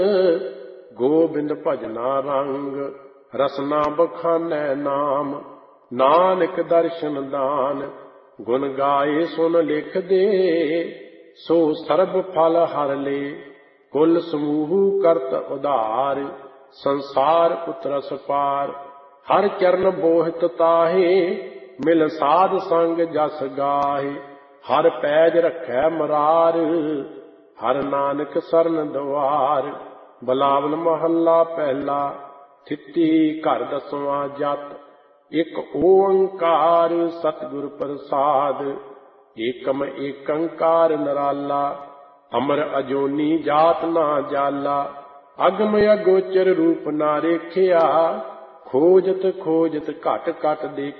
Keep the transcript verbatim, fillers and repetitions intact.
ਗੋਬਿੰਦ ਭਜਨਾ ਰੰਗ ਰਸਨਾ ਬਖਾਨੈ ਨਾਮ। ਨਾਨਕ ਦਰਸ਼ਨ ਦਾਨ ਗੁਣ ਗਾਏ ਸੁਨ ਲਿਖ ਦੇ। ਸੋ ਸਰਬ ਫਲ ਹਰ ਲੇ ਕੁਲ ਸਮੂਹ ਕਰਤ ਉਧਾਰ। ਸੰਸਾਰ ਉਤਰਸ ਪਾਰ ਹਰ ਚਰਨ ਬੋਹਿਤ ਤਾਹੇ। ਮਿਲ ਸਾਧ ਸੰਗ ਜਸ ਗਾਹੇ ਹਰ ਪੈਜ ਰੱਖੈ ਮਰਾਰ। ਹਰ ਨਾਨਕ ਸਰਨ ਦੁਆਰ। ਬਲਾਵਲ ਮਹੱਲਾ ਪਹਿਲਾ। ਥਿੱਤੀ ਘਰ ਦਸਵਾਂ ਜਤ। ਇੱਕ ਓੰਕਾਰ ਸਤਿਗੁਰ ਪ੍ਰਸਾਦ। ਏਕਮ ਏਕੰਕਾਰ ਨਿਰਾਲਾ। ਅਮਰ ਅਜੋਨੀ ਜਾਤ ਨਾ ਜਾਲਾ। ਅਗਮ ਅਗੋਚਰ ਰੂਪ ਨਾ ਰੇਖਿਆ। ਖੋਜਤ ਖੋਜਤ ਘਟ ਘਟ ਦੇਖਿਆ।